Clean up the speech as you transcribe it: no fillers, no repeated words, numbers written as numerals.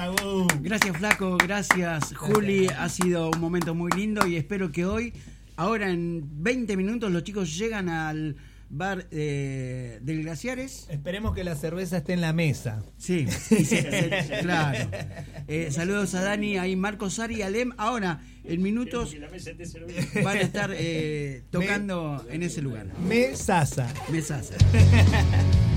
Gracias, Flaco, gracias, Juli. Ha sido un momento muy lindo y espero que hoy, ahora en 20 minutos, los chicos llegan al bar del Glaciares. Esperemos que la cerveza esté en la mesa. Sí, claro. Saludos a Dani, ahí Marcos Sari y Alem. Ahora, en minutos van a estar tocando en ese lugar. Mesasa. Mesasa.